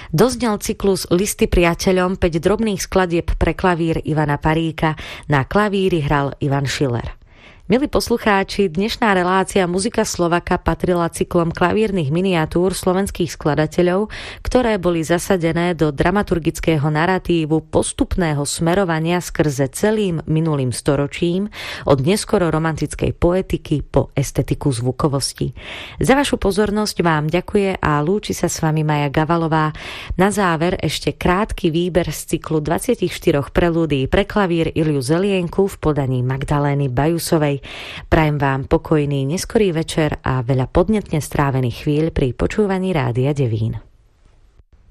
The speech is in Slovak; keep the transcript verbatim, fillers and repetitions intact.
Doznel cyklus Listy priateľom, päť drobných skladieb pre klavír Ivana Paríka, na klavíri hral Ivan Schiller. Milí poslucháči, dnešná relácia Muzika Slovaka patrila cyklom klavírnych miniatúr slovenských skladateľov, ktoré boli zasadené do dramaturgického naratívu postupného smerovania skrze celým minulým storočím, od neskoro romantickej poetiky po estetiku zvukovosti. Za vašu pozornosť vám ďakuje a lúči sa s vami Maja Gavalová. Na záver ešte krátky výber z cyklu dvadsaťštyri prelúdií pre klavír Iliu Zelienku v podaní Magdalény Bajusovej. Prajem vám pokojný neskorý večer a veľa podnetne strávených chvíľ pri počúvaní Rádia Devín.